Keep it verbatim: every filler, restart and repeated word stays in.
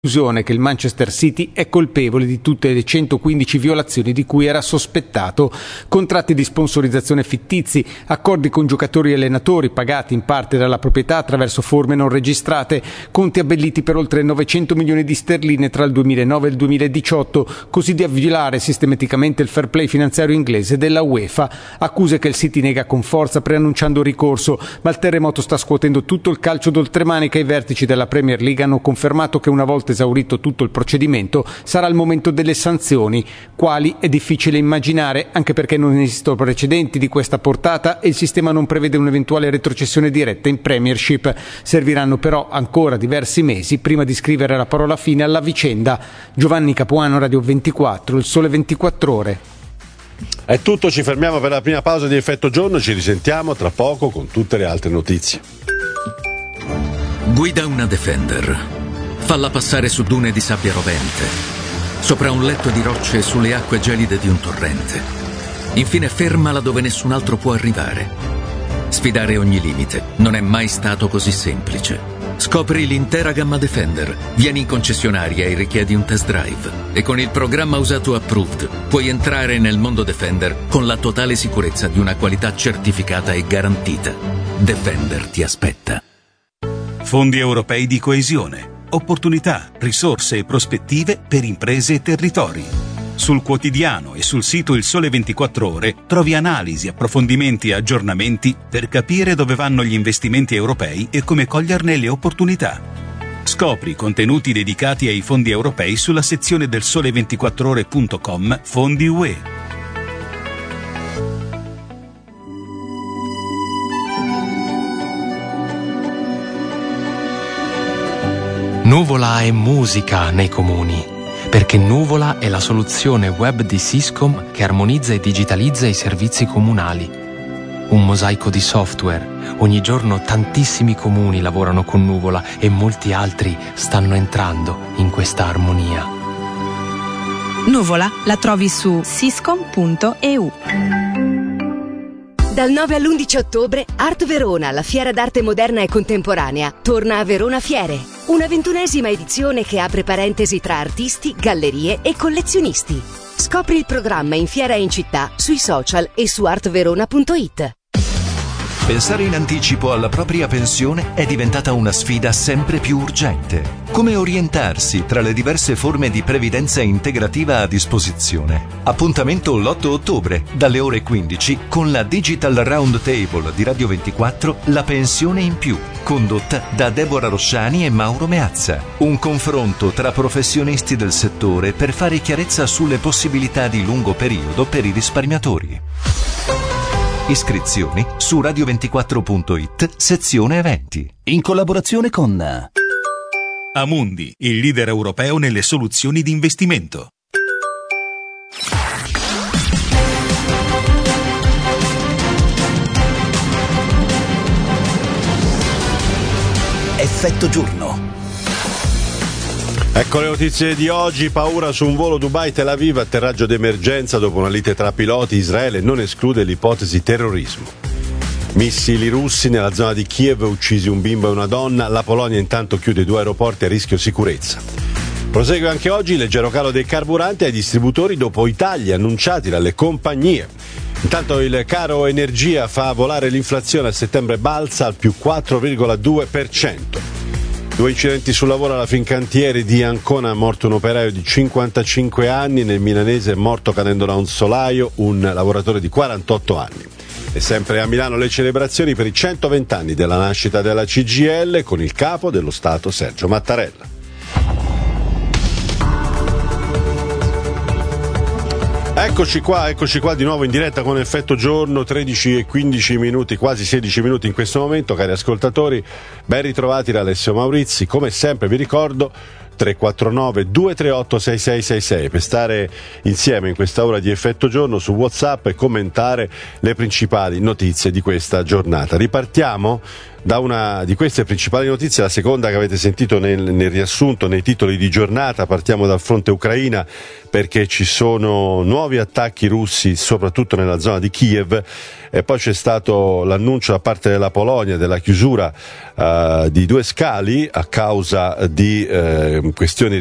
che il Manchester City è colpevole di tutte le centoquindici violazioni di cui era sospettato. Contratti di sponsorizzazione fittizi, accordi con giocatori e allenatori pagati in parte dalla proprietà attraverso forme non registrate, conti abbelliti per oltre novecento milioni di sterline tra il duemilanove e il duemiladiciotto, così da violare sistematicamente il fair play finanziario inglese della UEFA. Accuse che il City nega con forza preannunciando ricorso, ma il terremoto sta scuotendo tutto il calcio d'oltremanica. I vertici della Premier League hanno confermato che una volta esaurito tutto il procedimento sarà il momento delle sanzioni. Quali è difficile immaginare, anche perché non esistono precedenti di questa portata e il sistema non prevede un'eventuale retrocessione diretta in Premiership. Serviranno però ancora diversi mesi prima di scrivere la parola fine alla vicenda. Giovanni Capuano, Radio ventiquattro, Il Sole ventiquattro Ore. È tutto, ci fermiamo per la prima pausa di Effetto Giorno, ci risentiamo tra poco con tutte le altre notizie. Guida una Defender. Falla passare su dune di sabbia rovente, sopra un letto di rocce e sulle acque gelide di un torrente. Infine fermala dove nessun altro può arrivare. Sfidare ogni limite non è mai stato così semplice. Scopri l'intera gamma Defender. Vieni in concessionaria e richiedi un test drive. E con il programma Usato Approved puoi entrare nel mondo Defender con la totale sicurezza di una qualità certificata e garantita. Defender ti aspetta. Fondi europei di coesione. Opportunità, risorse e prospettive per imprese e territori. Sul quotidiano e sul sito Il Sole ventiquattro Ore trovi analisi, approfondimenti e aggiornamenti per capire dove vanno gli investimenti europei e come coglierne le opportunità. Scopri contenuti dedicati ai fondi europei sulla sezione del sole ventiquattro ore punto com Fondi U E. Nuvola è musica nei comuni, perché Nuvola è la soluzione web di Syscom che armonizza e digitalizza i servizi comunali. Un mosaico di software. Ogni giorno tantissimi comuni lavorano con Nuvola e molti altri stanno entrando in questa armonia. Nuvola la trovi su syscom punto e u. Dal nove all'undici ottobre, Art Verona, la fiera d'arte moderna e contemporanea, torna a Verona Fiere. Una ventunesima edizione che apre parentesi tra artisti, gallerie e collezionisti. Scopri il programma in fiera e in città, sui social e su art verona punto it. Pensare in anticipo alla propria pensione è diventata una sfida sempre più urgente. Come orientarsi tra le diverse forme di previdenza integrativa a disposizione? Appuntamento l'otto ottobre, dalle ore quindici, con la Digital Round Table di Radio ventiquattro, La pensione in più, condotta da Deborah Rosciani e Mauro Meazza. Un confronto tra professionisti del settore per fare chiarezza sulle possibilità di lungo periodo per i risparmiatori. Iscrizioni su radio ventiquattro punto it, sezione eventi. In collaborazione con Amundi, il leader europeo nelle soluzioni di investimento. Effetto Giorno. Ecco le notizie di oggi. Paura su un volo Dubai-Tel Aviv, atterraggio d'emergenza dopo una lite tra piloti. Israele non esclude l'ipotesi terrorismo. Missili russi nella zona di Kiev, uccisi un bimbo e una donna. La Polonia intanto chiude due aeroporti a rischio sicurezza. Prosegue anche oggi il leggero calo dei carburanti ai distributori dopo i tagli annunciati dalle compagnie. Intanto il caro energia fa volare l'inflazione, a settembre balza al più quattro virgola due per cento. Due incidenti sul lavoro alla Fincantieri di Ancona, morto un operaio di cinquantacinque anni, nel milanese è morto cadendo da un solaio un lavoratore di quarantotto anni. E sempre a Milano le celebrazioni per i centoventi anni della nascita della C G I L con il capo dello Stato Sergio Mattarella. Eccoci qua, eccoci qua di nuovo in diretta con Effetto Giorno, tredici e quindici minuti, quasi sedici minuti in questo momento, cari ascoltatori. Ben ritrovati da Alessio Maurizi. Come sempre vi ricordo tre quattro nove due tre otto sei sei sei sei per stare insieme in questa ora di Effetto Giorno su WhatsApp e commentare le principali notizie di questa giornata. Ripartiamo da una di queste principali notizie, la seconda che avete sentito nel, nel riassunto, nei titoli di giornata. Partiamo dal fronte Ucraina, perché ci sono nuovi attacchi russi soprattutto nella zona di Kiev. e poi c'è stato l'annuncio da parte della Polonia della chiusura uh, di due scali a causa di uh, questioni